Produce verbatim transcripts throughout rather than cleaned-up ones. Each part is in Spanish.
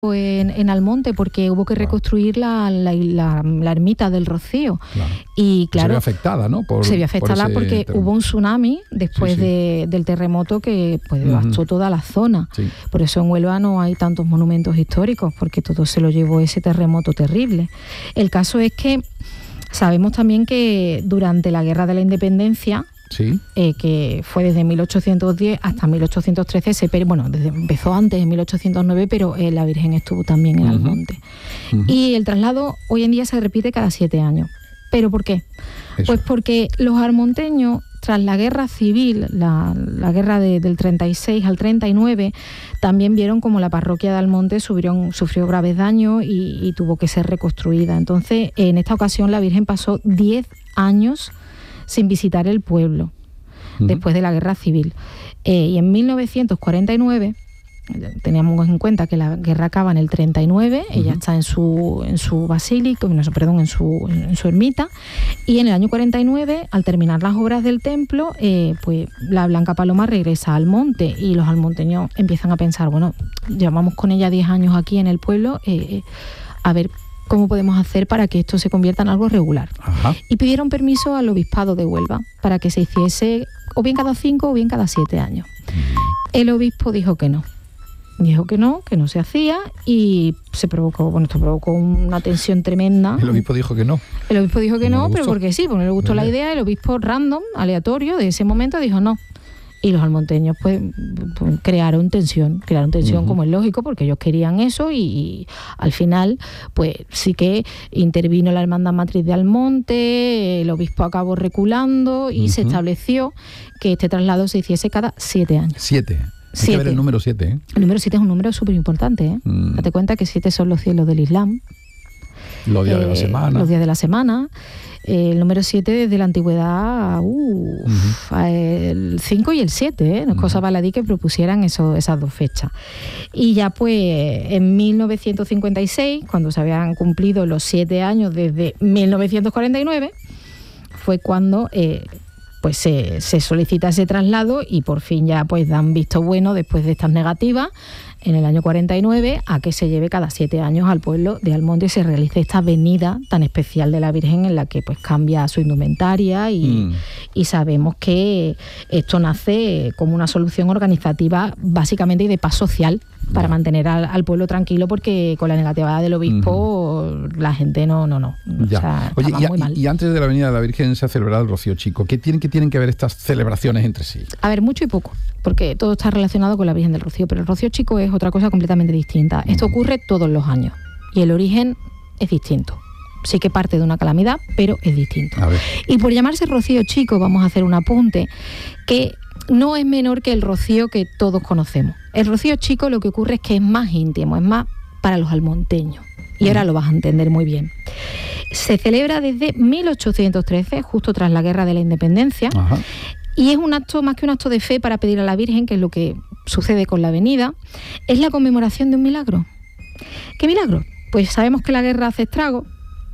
En, en Almonte porque hubo que reconstruir la, la, la, la ermita del Rocío. Claro. Y claro, se vio afectada, ¿no? Por, se vio afectada por porque terremoto. hubo un tsunami después Sí, sí. De, del terremoto que pues devastó uh-huh. toda la zona. Sí. Por eso en Huelva no hay tantos monumentos históricos, porque todo se lo llevó ese terremoto terrible. El caso es que sabemos también que durante la Guerra de la Independencia, Sí. Eh, que fue desde mil ochocientos diez hasta mil ochocientos trece, se per- bueno, desde, empezó antes, en mil ochocientos nueve, pero eh, la Virgen estuvo también en uh-huh. Almonte. Uh-huh. Y el traslado hoy en día se repite cada siete años. ¿Pero por qué? Eso. Pues porque los almonteños, tras la guerra civil, la, la guerra de, del treinta y seis al treinta y nueve, también vieron como la parroquia de Almonte sufrió, sufrió graves daños y, y tuvo que ser reconstruida. Entonces, en esta ocasión la Virgen pasó diez años sin visitar el pueblo, uh-huh. después de la guerra civil. Eh, y en mil novecientos cuarenta y nueve, teníamos en cuenta que la guerra acaba en el treinta y nueve, uh-huh. ella está en su, en su basílica, no, perdón, en su, en su ermita, y en el año cuarenta y nueve, al terminar las obras del templo, eh, pues la Blanca Paloma regresa al monte, y los almonteños empiezan a pensar, bueno, llevamos con ella diez años aquí en el pueblo, eh, a ver cómo podemos hacer para que esto se convierta en algo regular. Ajá. Y pidieron permiso al obispado de Huelva para que se hiciese o bien cada cinco o bien cada siete años. El obispo dijo que no. Dijo que no, que no se hacía y se provocó, bueno, esto provocó una tensión tremenda. El obispo dijo que no. El obispo dijo que no, no pero porque sí, porque no le gustó la idea, el obispo random, aleatorio, de ese momento dijo no. Y los almonteños pues, pues crearon tensión, crearon tensión uh-huh. como es lógico, porque ellos querían eso y, y al final pues sí que intervino la Hermandad Matriz de Almonte, el obispo acabó reculando y uh-huh. se estableció que este traslado se hiciese cada siete años. Siete. Hay siete. que ver el número siete, ¿eh? El número siete es un número súper importante, ¿eh? Mm. Date cuenta que siete son los cielos del Islam. Los días eh, de la semana. Los días de la semana. El número siete desde la antigüedad, uh, uh-huh. el cinco y el siete, ¿eh? No es uh-huh. cosa baladí que propusieran eso, esas dos fechas. Y ya pues en mil novecientos cincuenta y seis, cuando se habían cumplido los siete años desde mil novecientos cuarenta y nueve, fue cuando eh, pues se, se solicita ese traslado y por fin ya pues dan visto bueno después de estas negativas en el año cuarenta y nueve a que se lleve cada siete años al pueblo de Almonte y se realice esta venida tan especial de la Virgen en la que pues cambia su indumentaria y, mm. y sabemos que esto nace como una solución organizativa básicamente y de paz social para yeah. mantener al, al pueblo tranquilo, porque con la negativa del obispo mm. la gente no, no, no. Ya. O sea, Oye, y, muy mal. y antes de la venida de la Virgen se ha celebrado el Rocío Chico. ¿Qué tienen, qué tienen que ver estas celebraciones entre sí? A ver, mucho y poco, porque todo está relacionado con la Virgen del Rocío, pero el Rocío Chico es otra cosa completamente distinta. Esto ocurre todos los años y el origen es distinto. Sí que parte de una calamidad, pero es distinto. A ver. Y por llamarse Rocío Chico vamos a hacer un apunte que no es menor que el rocío que todos conocemos. El Rocío Chico lo que ocurre es que es más íntimo, es más para los almonteños. Y ahora lo vas a entender muy bien. Se celebra desde mil ochocientos trece, justo tras la Guerra de la Independencia. Ajá. Y es un acto, más que un acto de fe para pedir a la Virgen, que es lo que sucede con la venida, es la conmemoración de un milagro. ¿Qué milagro? Pues sabemos que la guerra hace estragos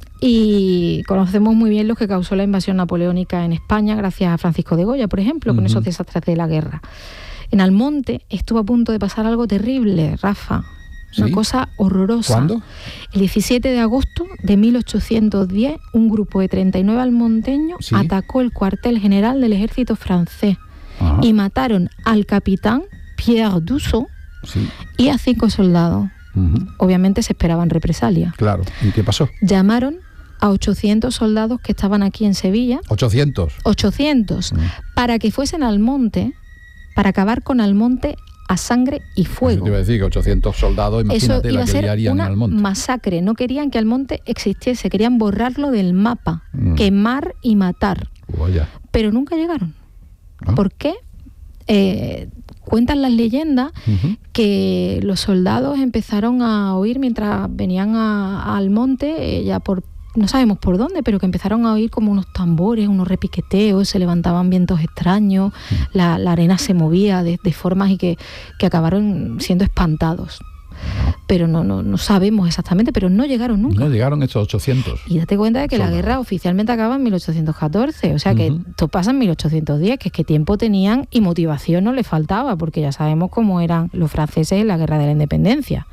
y conocemos muy bien lo que causó la invasión napoleónica en España gracias a Francisco de Goya, por ejemplo, uh-huh. con esos desastres de la guerra. En Almonte estuvo a punto de pasar algo terrible, Rafa. ¿Sí? Una cosa horrorosa. ¿Cuándo? El diecisiete de agosto de mil ochocientos diez, un grupo de treinta y nueve almonteños ¿Sí? atacó el cuartel general del ejército francés. Ajá. Y mataron al capitán Pierre Dussault ¿Sí? y a cinco soldados. Uh-huh. Obviamente se esperaban represalias. Claro. ¿Y qué pasó? Llamaron a ochocientos soldados que estaban aquí en Sevilla. ¿ochocientos? ochocientos. Uh-huh. Para que fuesen al monte, para acabar con Almonte a sangre y fuego. Eso te iba a decir que ochocientos soldados, imagínate la que liarían en Almonte. Una masacre. No querían que Almonte existiese, querían borrarlo del mapa, mm. quemar y matar. Oh, ya. Pero nunca llegaron. ¿Ah? ¿Por qué? Eh, cuentan las leyendas uh-huh. que los soldados empezaron a oír mientras venían a, a Almonte, eh, ya por no sabemos por dónde, pero que empezaron a oír como unos tambores, unos repiqueteos, se levantaban vientos extraños, uh-huh. la, la arena se movía de, de formas y que, que acabaron siendo espantados. Pero no, no, no sabemos exactamente, pero no llegaron nunca. No llegaron esos ochocientos. Y date cuenta de que soldados. La guerra oficialmente acaba en mil ochocientos catorce, o sea que uh-huh. esto pasa en mil ochocientos diez, que es que tiempo tenían y motivación no les faltaba, porque ya sabemos cómo eran los franceses en la guerra de la independencia,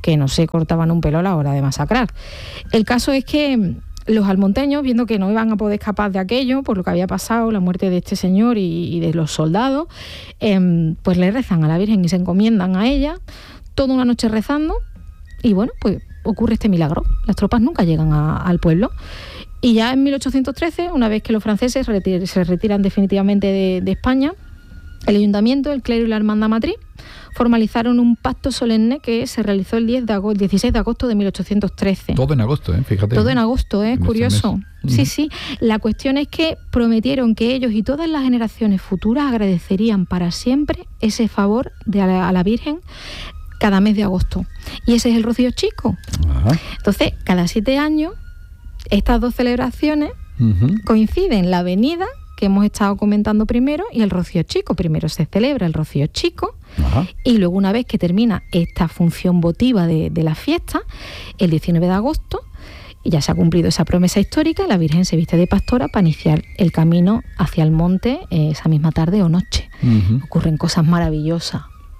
que no se cortaban un pelo a la hora de masacrar. El caso es que los almonteños, viendo que no iban a poder escapar de aquello, por lo que había pasado, la muerte de este señor y, y de los soldados, eh, pues le rezan a la Virgen y se encomiendan a ella, toda una noche rezando, y bueno, pues ocurre este milagro. Las tropas nunca llegan a, al pueblo. Y ya en mil ochocientos trece, una vez que los franceses retir, se retiran definitivamente de, de España, el ayuntamiento, el clero y la hermandad matriz formalizaron un pacto solemne que se realizó el diez de agosto, dieciséis de agosto de mil ochocientos trece. Todo en agosto, ¿eh? Fíjate. Todo en agosto, ¿eh? Es curioso. Mes. Sí, sí. La cuestión es que prometieron que ellos y todas las generaciones futuras agradecerían para siempre ese favor de a la, a la Virgen cada mes de agosto. Y ese es el Rocío Chico. Ajá. Entonces, cada siete años, estas dos celebraciones uh-huh. coinciden. La venida, que hemos estado comentando primero, y el Rocío Chico. Primero se celebra el Rocío Chico, ajá. y luego, una vez que termina esta función votiva de, de la fiesta, el diecinueve de agosto, y ya se ha cumplido esa promesa histórica, la Virgen se viste de pastora para iniciar el camino hacia el monte eh, esa misma tarde o noche. Uh-huh. Ocurren cosas maravillosas.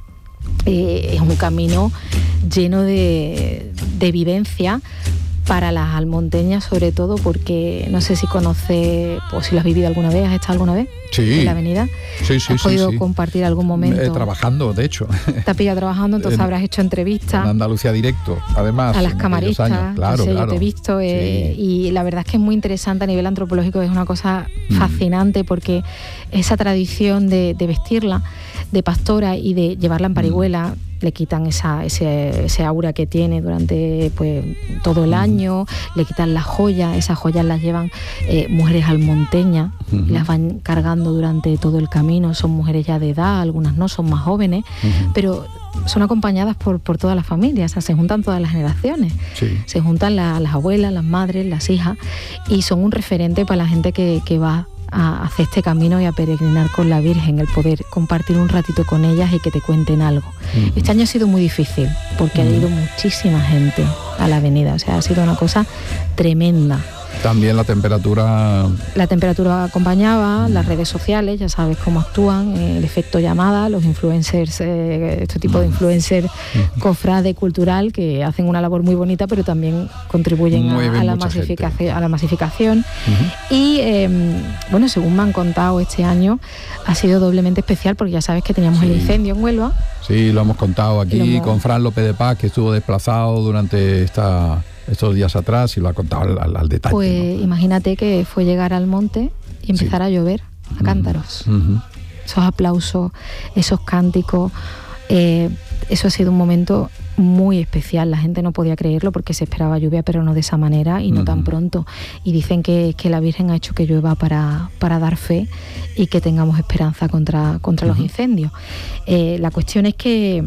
Eh, es un camino lleno de, de evidencia para las almonteñas, sobre todo porque no sé si conoces o si lo has vivido alguna vez. ¿Has estado alguna vez sí. en la avenida? Sí, sí, ¿Has sí, podido sí. compartir algún momento? Eh, trabajando, de hecho. Te has pillado trabajando, entonces en, habrás hecho entrevistas. En Andalucía Directo, además. A las camaristas, años. Claro, sé, claro. Yo te he visto eh, sí. y la verdad es que es muy interesante a nivel antropológico, es una cosa mm. fascinante porque esa tradición de, de vestirla de pastora y de llevarla en parihuela, mm. le quitan esa, ese, ese aura que tiene durante pues todo el año, uh-huh. le quitan las joyas, esas joyas las llevan eh, mujeres almonteñas, uh-huh. y las van cargando durante todo el camino, son mujeres ya de edad, algunas no, son más jóvenes, uh-huh. pero son acompañadas por, por toda la familia, o sea, se juntan todas las generaciones, sí. se juntan la, las abuelas, las madres, las hijas, y son un referente para la gente que, que va a hacer este camino y a peregrinar con la Virgen, el poder compartir un ratito con ellas y que te cuenten algo. Uh-huh. Este año ha sido muy difícil porque uh-huh. ha ido muchísima gente a la avenida, o sea, ha sido una cosa tremenda. También la temperatura... La temperatura acompañaba, las redes sociales, ya sabes cómo actúan, el efecto llamada, los influencers, eh, este tipo de influencers cofrade cultural que hacen una labor muy bonita, pero también contribuyen a, a, la masificación, a la masificación. Uh-huh. Y eh, bueno, según me han contado, este año ha sido doblemente especial porque ya sabes que teníamos sí. el incendio en Huelva. Sí, lo hemos contado aquí hemos... con Fran López de Paz, que estuvo desplazado durante esta... estos días atrás y lo ha contado al, al, al detalle. Pues ¿no? Imagínate que fue llegar al monte y empezar sí. a llover a cántaros. Uh-huh. Esos aplausos, esos cánticos, eh, eso ha sido un momento muy especial. La gente no podía creerlo porque se esperaba lluvia, pero no de esa manera y no uh-huh. tan pronto. Y dicen que, que la Virgen ha hecho que llueva para, para dar fe y que tengamos esperanza contra, contra uh-huh. los incendios. Eh, la cuestión es que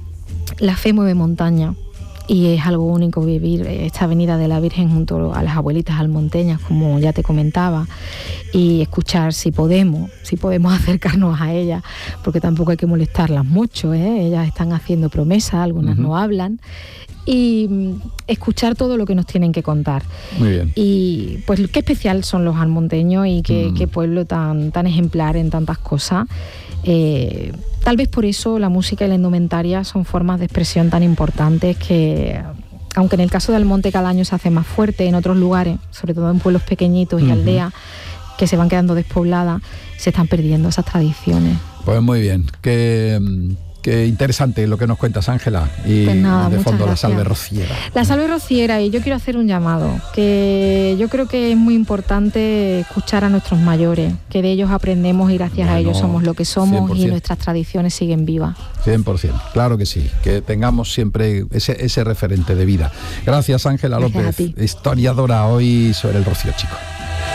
la fe mueve montaña. Y es algo único vivir esta avenida de la Virgen junto a las abuelitas almonteñas, como ya te comentaba, y escuchar si podemos, si podemos acercarnos a ellas, porque tampoco hay que molestarlas mucho, ¿eh? Ellas están haciendo promesas, algunas uh-huh. no hablan, y escuchar todo lo que nos tienen que contar. Muy bien. Y pues qué especial son los almonteños y qué, mm. qué pueblo tan, tan ejemplar en tantas cosas. Eh, tal vez por eso la música y la indumentaria son formas de expresión tan importantes que, aunque en el caso del monte cada año se hace más fuerte, en otros lugares, sobre todo en pueblos pequeñitos y uh-huh. aldeas que se van quedando despobladas, se están perdiendo esas tradiciones. Pues muy bien, que... Qué interesante lo que nos cuentas, Ángela. Y pues nada, de fondo gracias. La Salve Rociera. La Salve Rociera, y yo quiero hacer un llamado, que yo creo que es muy importante escuchar a nuestros mayores, que de ellos aprendemos y gracias bueno, a ellos somos lo que somos cien por ciento. Y nuestras tradiciones siguen vivas. cien por ciento, claro que sí, que tengamos siempre ese, ese referente de vida. Gracias, Ángela López, historiadora hoy sobre el Rocío Chico.